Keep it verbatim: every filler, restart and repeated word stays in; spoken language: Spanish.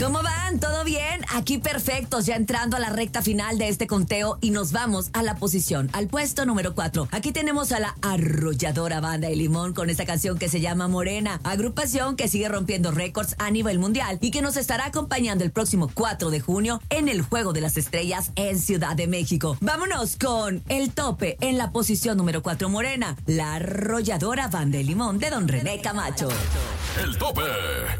¿Cómo van? ¿Todo bien? Aquí perfectos, ya entrando a la recta final de este conteo y nos vamos a la posición, al puesto número cuatro. Aquí tenemos a la arrolladora Banda de Limón con esta canción que se llama Morena, agrupación que sigue rompiendo récords a nivel mundial y que nos estará acompañando el próximo cuatro de junio en el Juego de las Estrellas en Ciudad de México. Vámonos con El Tope en la posición número cuatro, Morena, la arrolladora Banda de Limón de Don René Camacho. El Tope.